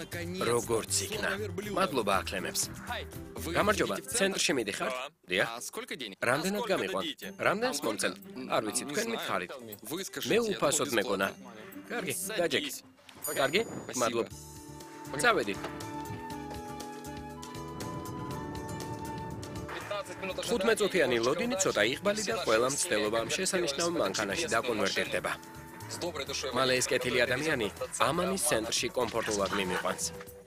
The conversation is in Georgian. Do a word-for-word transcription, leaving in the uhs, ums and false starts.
როგორც იქნა. მადლობა აკლემებს. გამარჯობა, ცენტრში მიდიხართ? დიახ. რამდენად გამიყვან? რამდენს მომწევ? არ ვიცი, თქვენ მითხარით. მე უფასოდ მეგონა. კარგი, გაჯექით. კარგი? მადლობა. წავედით. ხუთმეტწუთიანი ლოდინი ცოტა იღბალი და ყველა მცდელობა ამ შესანიშნავ მანქანაში დაკონვერტირდება. მალე ეს კეთილი ადამიანი ამანის ცენტრში კომფორტულად მიმიყვანს.